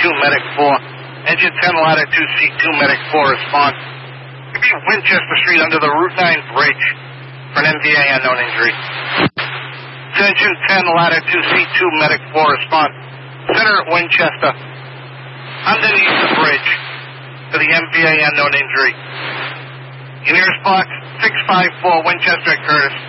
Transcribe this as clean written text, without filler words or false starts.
Medic 4. Engine 10, ladder 2C2, Medic 4, response. Could be Winchester Street under the Route 9 bridge for an MVA unknown injury. Engine 10, ladder 2C2, Medic 4, response. Center at Winchester, underneath the bridge for the MVA unknown injury. Your nearest box, 654 Winchester at Curtis.